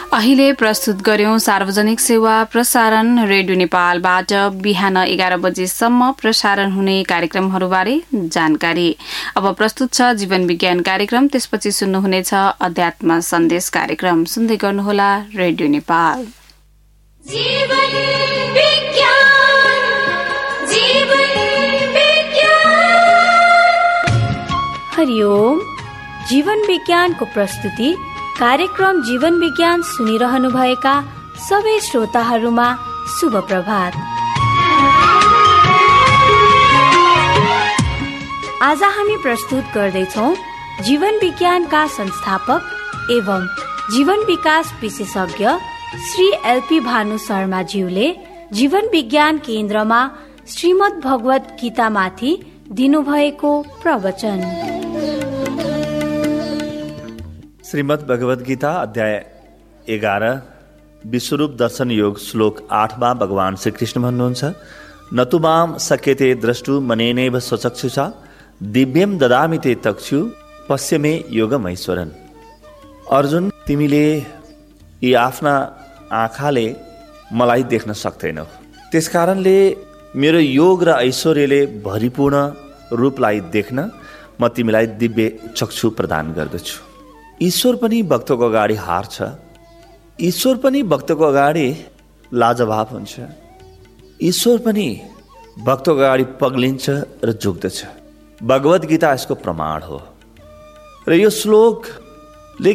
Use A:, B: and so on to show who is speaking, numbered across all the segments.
A: अहिले प्रस्तुत गर्यौं सार्वजनिक सेवा प्रसारण रेडियो नेपालबाट बिहान 11 बजेसम्म प्रसारण हुने कार्यक्रमहरूबारे जानकारी। अब प्रस्तुत छ जीवन विज्ञान कार्यक्रम, त्यसपछि सुन्नुहुनेछ अध्यात्म सन्देश कार्यक्रम। सुन्दै गर्नुहोला रेडियो नेपाल।
B: जीवन विज्ञान, जीवन विज्ञान।
C: हरिओम। जीवन विज्ञानको प्रस्तुति कार्यक्रम जीवन विज्ञान सुनिरहनुभएका सबै श्रोताहरूमा शुभ प्रभात। आज हामी प्रस्तुत गर्दैछौँ जीवन विज्ञानका संस्थापक एवं जीवन विकास विशेषज्ञ श्री एलपी भानु शर्मा ज्यूले जीवन विज्ञान केन्द्रमा श्रीमद् भगवत गीतामाथि दिनुभएको प्रवचन।
D: श्रीमद् भगवद गीता अध्याय 11 विश्वरूप दर्शन योग श्लोक 8 भगवान श्री कृष्ण भन्नुहुन्छ, नतु माम शक्यते द्रष्टु मनेनैव स्वचक्षुषा दिव्यम ददामि ते चक्षु पश्यमे योगमैश्वरन्। अर्जुन, तिमीले यी आफ्ना आँखाले मलाई देख्न सक्दैनौ, त्यसकारणले मेरो योग र ऐश्वर्यले भरिपूर्ण रूपलाई देख्न म तिमीलाई दिव्य चक्षु प्रदान गर्दछु। ईश्वर पनि भक्तको अगाडि हार्छ, ईश्वर पनि भक्तको अगाडि लाजवाब हुन्छ, ईश्वर पनि भक्तको अगाडि पग्लिन्छ र झुक्दछ। भगवत गीता यसको प्रमाण हो र यो श्लोकले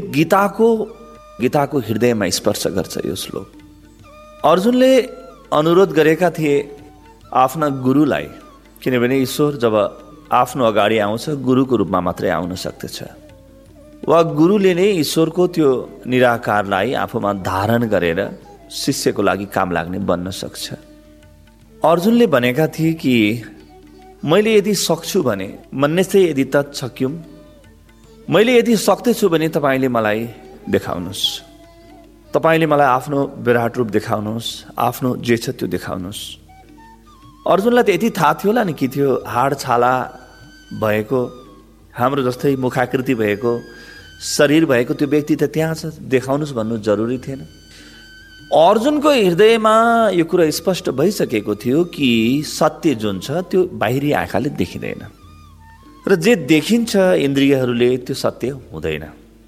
D: गीताको हृदयमा स्पर्श गर्छ। यो श्लोक अर्जुनले अनुरोध गरेका थिए आफ्ना गुरुलाई, किनभने ईश्वर जब आफ्नो अगाडि आउँछ गुरुको रूपमा मात्रै आउन सक्दछ, वा गुरुले नै ईश्वरको त्यो निराकारलाई आफूमा धारण गरेर शिष्यको लागि काम लाग्ने बन्न सक्छ। अर्जुनले भनेका थिए कि मैले यदि सक्छु भने मन्यसे यदि तत्सक्युम, मैले यदि सक्दैछु भने तपाईँले मलाई देखाउनुहोस्, तपाईँले मलाई आफ्नो विराट रूप देखाउनुहोस्, आफ्नो जे छ त्यो देखाउनुहोस्। अर्जुनलाई त यति थाहा थियो होला नि कि त्यो हाड छाला भएको, हाम्रो जस्तै मुखाकृति भएको शरीर भएको त्यो व्यक्ति त त्यहाँ छ, देखाउनुहोस् भन्नु जरुरी थिएन। अर्जुनको हृदयमा यो कुरा स्पष्ट भइसकेको थियो कि सत्य जुन छ त्यो बाहिरी आँखाले देखिँदैन र जे देखिन्छ इन्द्रियहरूले त्यो सत्य हुँदैन,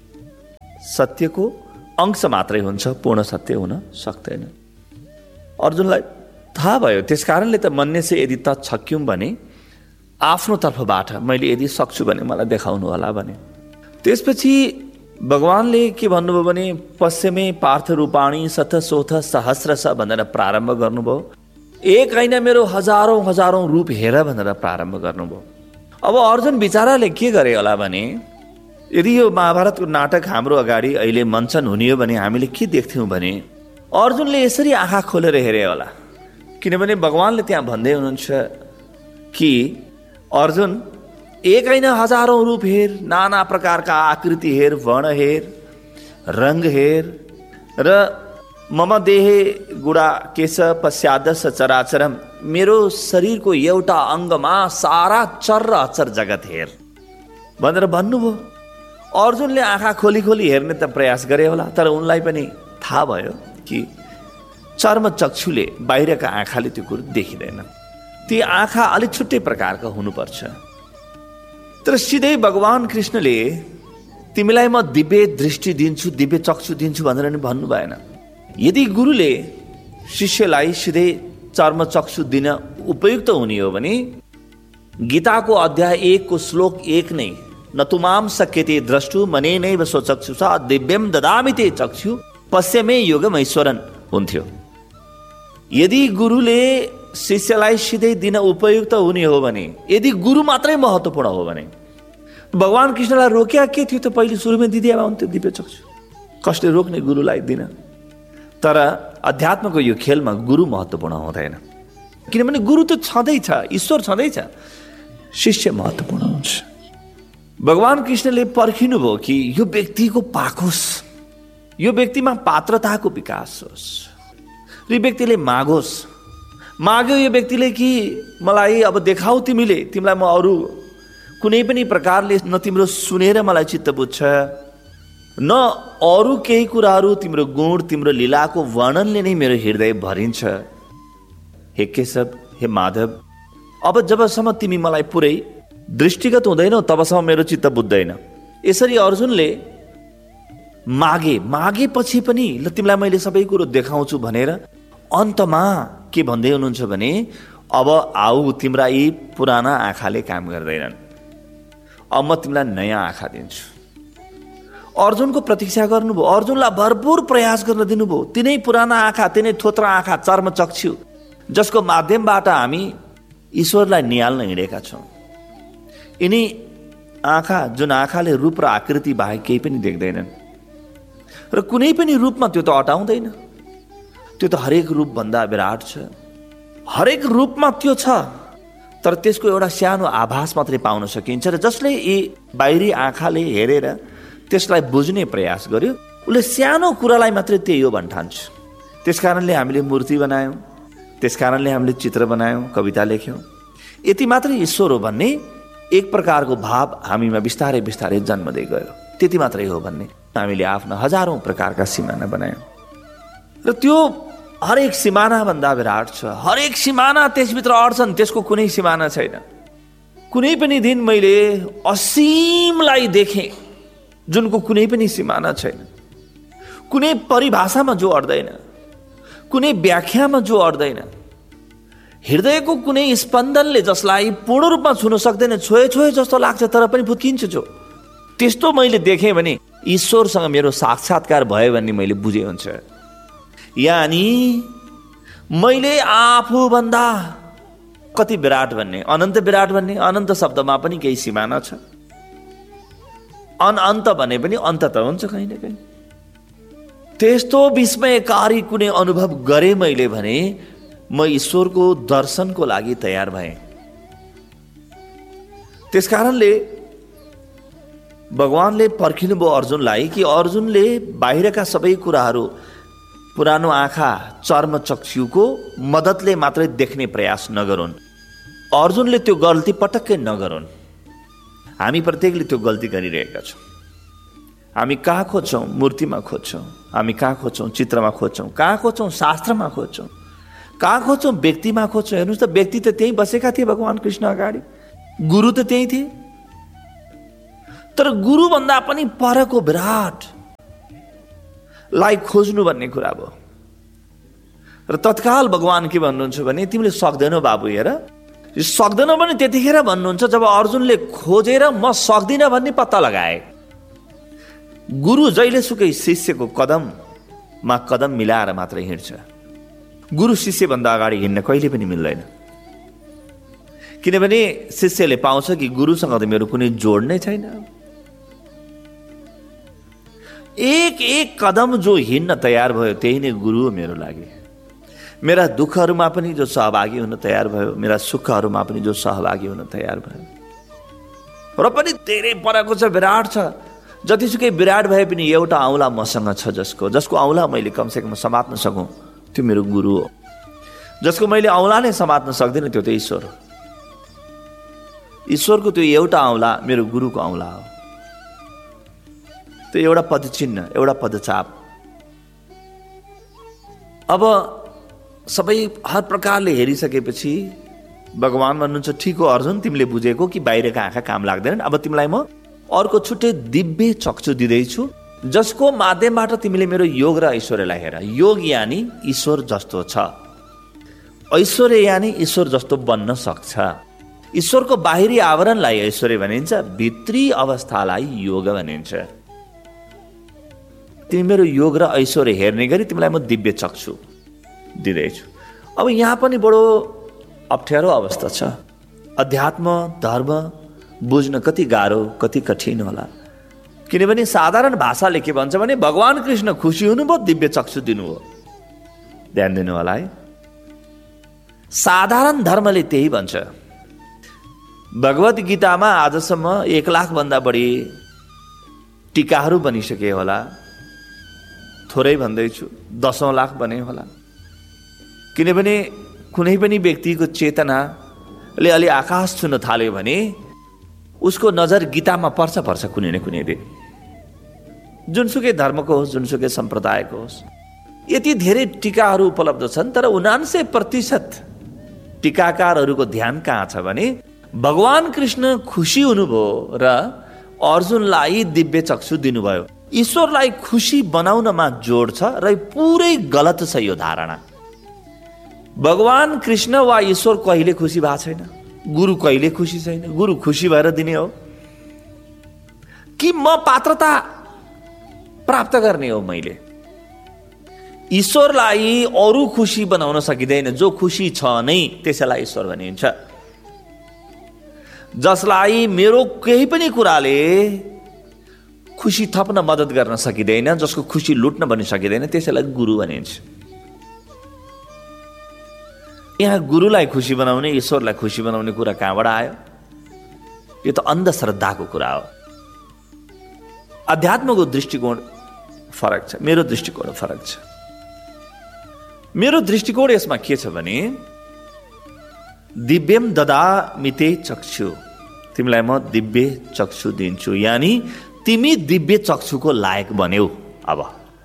D: सत्यको अंश मात्रै हुन्छ, पूर्ण सत्य हुन सक्दैन। अर्जुनलाई थाहा भयो, त्यसकारणले त मन्यसे यदि तत्सक्युम भने आफ्नो तर्फबाट मैले यदि सक्छु भने मलाई देखाउनु होला भने। त्यसपछि भगवानले के भन्नुभयो भने पश्चिमे पार्थ रूपाणी सथ सोथ सहस्रश भनेर प्रारम्भ गर्नुभयो। एक होइन मेरो हजारौं हजारौं रूप हेर भनेर प्रारम्भ गर्नुभयो। अब अर्जुन बिचाराले के गरे होला भने, यदि यो महाभारतको नाटक हाम्रो अगाडि अहिले मञ्चन हुने हो भने हामीले के देख्थ्यौँ भने अर्जुनले यसरी आँखा खोलेर हेरे होला, किनभने भगवानले त्यहाँ भन्दै हुनुहुन्छ कि अर्जुन एक होइन हजारौं रूप हेर, नाना प्रकारका आकृति हेर, वर्ण हेर, रंग हेर र मम देहे गुडा केश पश्चादश चराचरम, मेरो शरीरको एउटा अङ्गमा सारा चर र अचर जगत हेर भनेर भन्नुभयो। अर्जुनले आँखा खोली खोली हेर्ने त प्रयास गरे होला, तर उनलाई पनि थाहा भयो कि चर्म चक्षुले बाहिरका आँखाले त्यो कुरो देखिँदैन, ती आँखा अलिक छुट्टै प्रकारका हुनुपर्छ। तर सिधै भगवान कृष्णले तिमीलाई म दिव्य दृष्टि दिन्छु, दिव्य चक्षु दिन्छु भनेर नि भन्नु भएन। यदि गुरुले शिष्यलाई सिधै चर्म चक्षु दिन उपयुक्त हुने हो भने गीताको अध्याय 1 को श्लोक 1 नै नतुमाम शक्यते द्रष्टु मनेनैव स्वचक्षुषा दिव्यम ददामि ते चक्षु पश्यमे योगमैश्वरन् हुन्थ्यो। यदि गुरुले शिष्यलाई सिधै दिन उपयुक्त हुने हो भने, यदि गुरु मात्रै महत्त्वपूर्ण हो भने, भगवान कृष्णलाई रोक्या के थियो त पहिले सुरुमै दिदिया हुन्थ्यो दिव्य चक्षु, कसले रोक्ने गुरुलाई दिन। तर अध्यात्मको यो खेलमा गुरु महत्त्वपूर्ण हुँदैन, किनभने गुरु त छँदैछ, ईश्वर छँदैछ, शिष्य महत्त्वपूर्ण हुन्छ। भगवान कृष्णले पर्खिनु भयो कि यो व्यक्तिको पाकोस्, यो व्यक्तिमा पात्रताको विकास होस्, र यो व्यक्तिले माग्यो यो व्यक्तिले कि मलाई अब देखाऊ तिमीले, तिमीलाई म अरू कुनै पनि प्रकारले न तिम्रो सुनेर मलाई चित्त बुझ्छ न अरू केही कुराहरू, तिम्रो गुण, तिम्रो लीलाको वर्णनले नै मेरो हृदय भरिन्छ। हे केशव, हे माधव, अब जबसम्म तिमी मलाई पुरै दृष्टिगत हुँदैनौ तबसम्म मेरो चित्त बुझ्दैन। यसरी अर्जुनले मागेपछि पनि ल तिमीलाई मैले सबै कुरो देखाउँछु भनेर अन्तमा के भन्दै हुनुहुन्छ भने अब आऊ, तिम्रा यी पुराना आँखाले काम गर्दैनन्, अब म तिमीलाई नयाँ आँखा दिन्छु। अर्जुनको प्रतीक्षा गर्नुभयो, अर्जुनलाई भरपूर प्रयास गर्न दिनुभयो। तिनै पुराना आँखा, तिनै थोत्रा आँखा, चर्मचक्षु, जसको माध्यमबाट हामी ईश्वरलाई निहाल्न हिँडेका छौँ। यिनी आँखा, जुन आँखाले रूप र आकृति बाहेक केही पनि देख्दैनन् र कुनै पनि रूपमा त्यो त अटाउँदैन, त्यो त हरेक रूपभन्दा विराट छ। हरेक रूपमा त्यो छ, तर त्यसको एउटा सानो आभास मात्रै पाउन सकिन्छ। र जसले यी बाहिरी आँखाले हेरेर त्यसलाई बुझ्ने प्रयास गर्यो, उसले सानो कुरालाई मात्रै त्यही हो भन्न ठान्छ। त्यसकारणले हामीले मूर्ति बनायौँ, त्यसकारणले हामीले चित्र बनायौँ, कविता लेख्यौँ। यति मात्रै ईश्वर हो भन्ने एक प्रकारको भाव हामीमा बिस्तारै बिस्तारै जन्मदै गयो। त्यति मात्रै हो भन्ने हामीले आफ्ना हजारौँ प्रकारका सिमाना बनायौँ र त्यो हरेक सिमाना भन्दा विराट छ। हरेक सिमाना त्यसभित्र अड्छन्, त्यसको कुनै सिमाना छैन। कुनै पनि दिन मैले असीमलाई देखेँ जुनको कुनै पनि सिमाना छैन, कुनै परिभाषामा जो अड्दैन, कुनै व्याख्यामा जो अड्दैन, हृदयको कुनै स्पन्दनले जसलाई पूर्ण रूपमा छुन सक्दैन, छोए जस्तो लाग्छ तर पनि फुत्किन्छ जो, त्यस्तो मैले देखेँ भने ईश्वरसँग मेरो साक्षात्कार भयो भन्ने मैले बुझे हुन्छ। यानी मैले आफूभन्दा कति विराट भन्ने, अनन्त विराट भन्ने, अनन्त शब्दमा पनि केही सिमाना छ। अनन्त भने पनि अन्त त हुन्छ कहीँ न कहीँ। त्यस्तो विस्मयकारी कुनै अनुभव गरेँ मैले भने म ईश्वरको दर्शनको लागि तयार भएँ। त्यसकारणले भगवानले पर्खिनुभयो अर्जुनलाई कि अर्जुनले बाहिरका सबै कुराहरू पुरानो आँखा, चर्मचक्षुको मद्दतले मात्रै देख्ने प्रयास नगरून्। अर्जुनले त्यो गल्ती पटक्कै नगरून्। हामी प्रत्येकले त्यो गल्ती गरिरहेका छौँ। हामी कहाँ खोज्छौँ? मूर्तिमा खोज्छौँ। हामी कहाँ खोज्छौँ? चित्रमा खोज्छौँ। कहाँ खोज्छौँ? शास्त्रमा खोज्छौँ। कहाँ खोज्छौँ? व्यक्तिमा खोज्छौँ। हेर्नुहोस् त, व्यक्ति त त्यहीँ बसेका थिए भगवान कृष्ण अगाडि, गुरु त त्यहीँ थिए, तर गुरुभन्दा पनि परको विराट लाई खोज्नु भन्ने कुरा भयो। र तत्काल भगवान के भन्नुहुन्छ भने तिमीले सक्दैनौ बाबु, हेर सक्दैनौ भने त्यतिखेर भन्नुहुन्छ जब अर्जुनले खोजेर म सक्दिनँ भन्ने पत्ता लगाए। गुरु जहिले सुकै शिष्यको कदममा कदम मिलाएर मात्रै हिँड्छ। गुरु शिष्यभन्दा अगाडि हिँड्न कहिले पनि मिल्दैन, किनभने शिष्यले पाउँछ कि गुरुसँग त मेरो कुनै जोड नै छैन। एक एक कदम जो हिँड्न तयार भयो त्यही नै गुरु हो मेरो लागि। मेरा दुःखहरूमा पनि जो सहभागी हुन तयार भयो, मेरा सुखहरूमा पनि जो सहभागी हुन तयार भयो, र पनि धेरै परको छ, विराट छ। जतिसुकै विराट भए पनि एउटा औँला मसँग छ, जसको औँला मैले कमसेकम समात्न सकूँ, त्यो मेरो गुरु हो। जसको मैले औँला नै समात्न सक्दिनँ त्यो त ईश्वर हो। ईश्वरको त्यो एउटा औँला मेरो गुरुको औँला हो। त्यो एउटा पदचिन्ह, एउटा पदचाप। अब सबै हर प्रकारले हेरिसकेपछि भगवान भन्नुहुन्छ ठिक हो अर्जुन, तिमीले बुझेको कि बाहिरका आँखा काम लाग्दैनन्, अब तिमीलाई म अर्को छुट्टै दिव्य चक्षु दिँदैछु, जसको माध्यमबाट तिमीले मेरो योग र ऐश्वर्यलाई हेर। योग यानि ईश्वर जस्तो छ, ऐश्वर्य यानि ईश्वर जस्तो बन्न सक्छ। ईश्वरको बाहिरी आवरणलाई ऐश्वर्य भनिन्छ, भित्री अवस्थालाई योग भनिन्छ। तिमी मेरो योग र ऐश्वर्य हेर्ने गरी तिमीलाई म दिव्य चक्षु दिँदैछु। अब यहाँ पनि बडो अप्ठ्यारो अवस्था छ। अध्यात्म धर्म बुझ्न कति गाह्रो, कति कठिन होला। किनभने साधारण भाषाले के भन्छ भने भगवान कृष्ण खुसी हुनुभयो, दिव्य चक्षु दिनुभयो। ध्यान दिनु होला है, साधारण धर्मले त्यही भन्छ। भगवत गीतामा आजसम्म 1 लाख भन्दा बढी टीकाहरू बनिसके होला, थोरै भन्दैछु 10 लाख बने होला। किनभने कुनै पनि व्यक्तिको चेतनाले अलि आकाश छुन थाल्यो भने उसको नजर गीतामा पर्छ कुनै न कुनै दिन। जुनसुकै धर्मको होस्, जुनसुकै सम्प्रदायको होस्। यति धेरै टीकाहरू उपलब्ध छन्, तर 99% टीकाकारहरूको ध्यान कहाँ छ भने भगवान कृष्ण खुसी हुनुभयो र अर्जुनलाई दिव्य चक्षु दिनुभयो। ईश्वरलाई खुसी बनाउनमा जोड छ र पुरै गलत छ यो धारणा। भगवान कृष्ण वा ईश्वर कहिले खुसी भएको छैन, गुरु कहिले खुसी छैन। गुरु खुसी भएर दिने हो कि म पात्रता प्राप्त गर्ने हो मैले। ईश्वरलाई अरू खुसी बनाउन सकिँदैन। जो खुसी छ नै त्यसैलाई ईश्वर भनिन्छ। जसलाई मेरो केही पनि कुराले खुसी थप्न मद्दत गर्न सकिँदैन, जसको खुसी लुट्न पनि सकिँदैन, त्यसैलाई गुरु भनिन्छ। यहाँ गुरुलाई खुसी बनाउने, ईश्वरलाई खुसी बनाउने कुरा कहाँबाट आयो? यो त अन्धश्रद्धाको कुरा हो। अध्यात्मको दृष्टिकोण फरक छ, मेरो दृष्टिकोण फरक छ। मेरो दृष्टिकोण यसमा के छ भने दिव्यम ददामिते चक्षु, तिमीलाई म दिव्य चक्षु दिन्छु, यानी तिमी दिव्य चक्षुको लायक बन्यौ। अब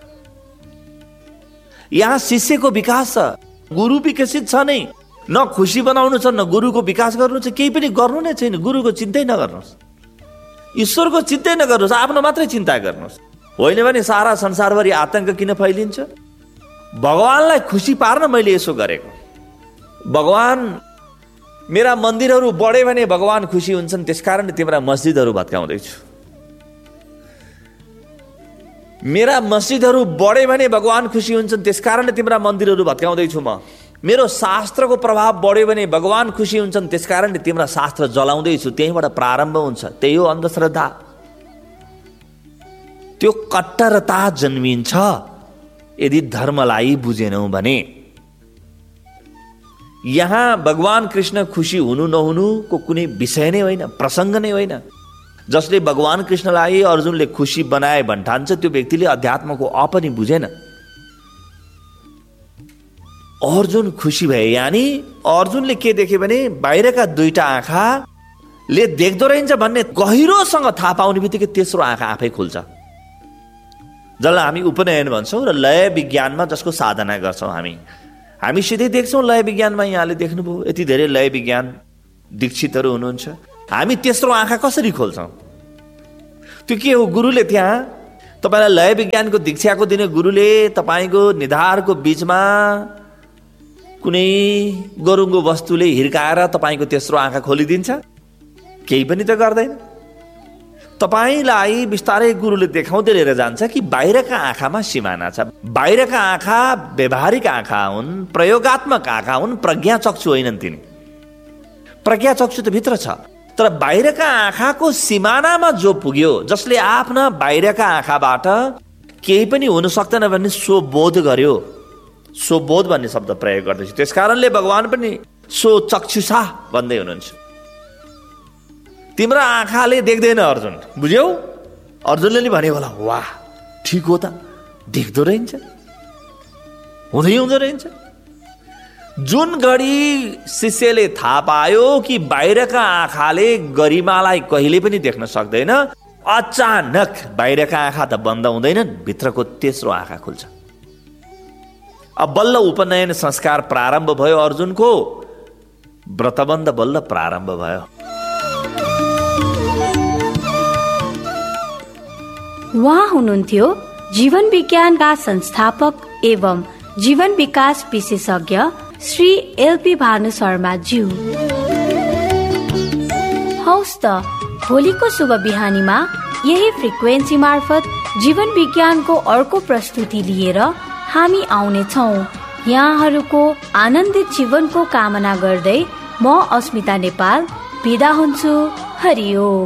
D: यहाँ शिष्यको विकास छ, गुरु विकसित छ नै। न खुसी बनाउनु छ, न गुरुको विकास गर्नु छ, केही पनि गर्नु नै छैन। गुरुको चिन्तै नगर्नुहोस्, ईश्वरको चिन्तै नगर्नुहोस्, आफ्नो मात्रै चिन्ता गर्नुहोस्। होइन भने सारा संसारभरि आतंक किन फैलिन्छ? भगवानलाई खुसी पार्न मैले यसो गरेको। भगवान मेरा मन्दिरहरू बढे भने भगवान खुसी हुन्छन्, त्यसकारण तिम्रा मस्जिदहरू भत्काउँदैछु। मेरा मस्जिदहरू बढे भने भगवान खुसी हुन्छन्, त्यसकारण तिम्रा मन्दिरहरू भत्काउँदैछु म। मेरो शास्त्रको प्रभाव बढ्यो भने भगवान खुसी हुन्छन्, त्यसकारण तिम्रा शास्त्र जलाउँदैछु। त्यहीबाट प्रारम्भ हुन्छ। त्यही हो अन्धश्रद्धा। त्यो कट्टरता जन्मिन्छ यदि धर्मलाई बुझेनौ भने। यहाँ भगवान कृष्ण खुसी हुनु नहुनुको कुनै विषय नै होइन, प्रसङ्ग नै होइन। जसले भगवान कृष्णलाई अर्जुनले खुसी बनाए भन्ठान्छ, त्यो व्यक्तिले अध्यात्मको अ पनि बुझेन। अर्जुन खुसी भए, यानी अर्जुनले के देखे भने बाहिरका दुईटा आँखाले देख्दो रहन्छ भन्ने गहिरोसँग थाहा पाउने बित्तिकै तेस्रो आँखा आफै खुल्छ। जसलाई हामी उपनयन भन्छौँ र लय विज्ञानमा जसको साधना गर्छौँ हामी सिधै देख्छौँ। लय विज्ञानमा यहाँले देख्नुभयो, यति धेरै लय विज्ञान दीक्षितहरू हुनुहुन्छ। हामी तेस्रो आँखा कसरी खोल्छौँ? त्यो के हो? गुरुले त्यहाँ तपाईँलाई लय विज्ञानको दीक्षाको दिने गुरुले तपाईँको निधारको बिचमा कुनै गरुङ्गो वस्तुले हिर्काएर तपाईँको तेस्रो आँखा खोलिदिन्छ? केही पनि त गर्दैन। तपाईँलाई बिस्तारै गुरुले देखाउँदै लिएर जान्छ कि बाहिरका आँखामा सिमाना छ। बाहिरका आँखा व्यवहारिक आँखा हुन्, प्रयोगात्मक आँखा हुन्, प्रज्ञाचक्षु होइनन् तिनी। प्रज्ञाचक्षु त भित्र छ, तर बाहिरका आँखाको सिमानामा जो पुग्यो, जसले आफ्ना बाहिरका आँखाबाट केही पनि हुन सक्दैन भन्ने स्वबोध गर्यो, स्वबोध भन्ने शब्द प्रयोग गर्दैछु। त्यसकारणले भगवान पनि सो चक्षुषा भन्दै हुनुहुन्छ। तिम्रो आँखाले देख्दैन अर्जुन, बुझ्यौ? अर्जुनले नि भने होला, वाह ठिक हो त, देख्दो रहन्छ, हुँदै हुँदो रहन्छ। जुन घडी शिष्यले थाहा पायो कि बाहिरका आँखाले गरिमालाई कहिले पनि देख्न सक्दैन, अचानक बाहिरका आँखा त बन्द हुँदैनन्, भित्रको तेस्रो आँखा खुल्छ। अब बल्ल उपनयन संस्कार प्रारम्भ भयो, अर्जुनको व्रतबन्ध बल्ल प्रारम्भ भयो।
C: उहाँ हुनुहुन्थ्यो जीवन विज्ञानका संस्थापक एवं जीवन विकास विशेषज्ञ श्री एलपी भानु शर्मा ज्यू। हौस् त भोलिको शुभ बिहानीमा यही फ्रिक्वेन्सी मार्फत जीवन विज्ञानको अर्को प्रस्तुति लिएर हामी आउने छौं। यहाँहरूको आनन्दित जीवनको कामना गर्दै म अस्मिता नेपाल बिदा हुन्छु। हरिओम।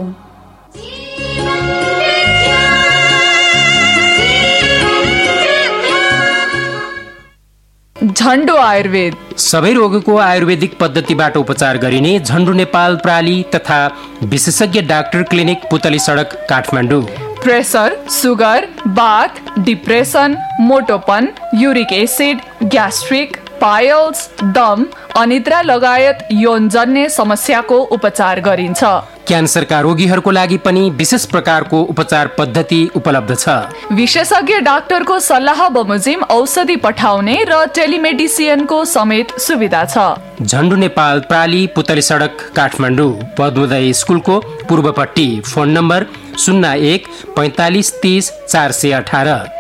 E: झन्डो आयुर्वेद
F: सबै रोगको आयुर्वेदिक पद्धतिबाट उपचार गरिने झन्डो नेपाल प्राली तथा विशेषज्ञ डाक्टर क्लिनिक पुतली सडक काठमाडौँ।
E: प्रेसर, सुगर, बाथ, depression, मोटोपन, uric acid, gastric, piles, दम, अनिद्रा लगायत यौनजन्य समस्याको उपचार गरिन्छ।
F: क्यान्सरका रोगीहरूको लागि पनि विशेष प्रकारको उपचार पद्धति उपलब्ध छ।
E: विशेषज्ञ डाक्टरको सल्लाह बमोजिम औषधि पठाउने र टेलिमेडिसिनको समेत सुविधा छ।
F: झन्डु नेपाल प्राली पुतली सडक काठमाडौँ, पद्मोदय स्कुलको पूर्वपट्टि। Phone number 01 45 30 418।